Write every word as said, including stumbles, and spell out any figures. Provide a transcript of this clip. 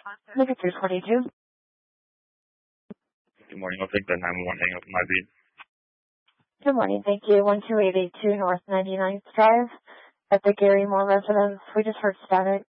Look at three forty-two. Good morning. I'll take that nine one one hang up in my beat. Good morning. Thank you. one two eight eight two North ninety-ninth Drive at the Gary Moore residence. We just heard static.